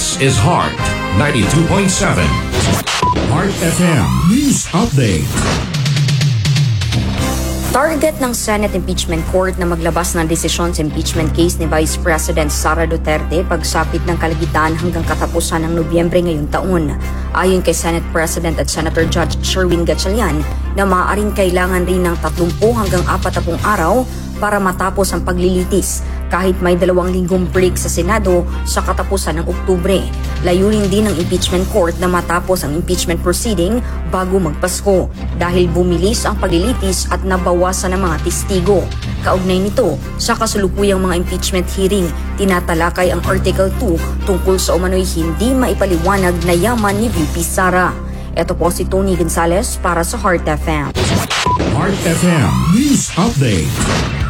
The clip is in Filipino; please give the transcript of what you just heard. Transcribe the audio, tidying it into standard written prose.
This is Heart 92.7. Heart FM News Update. Target ng Senate Impeachment Court na maglabas ng desisyon sa impeachment case ni Vice President Sara Duterte pagsapit ng kalagitnaan hanggang katapusan ng Nobyembre ngayong taon. Ayon kay Senate President at Senator Judge Sherwin Gatchalian na maaaring kailangan rin ng 30 hanggang 40 araw para matapos ang paglilitis kahit may 2 linggong break sa Senado sa katapusan ng Oktubre. Layunin din ng impeachment court na matapos ang impeachment proceeding bago magpasko dahil bumilis ang paglilitis at nabawasan ng mga testigo. Kaugnay nito, sa kasulukuyang mga impeachment hearing, tinatalakay ang Article 2 tungkol sa umano'y hindi maipaliwanag na yaman ni VP Sara. Ito po si Tony Gonzales para sa Heart FM. Heart FM News Update.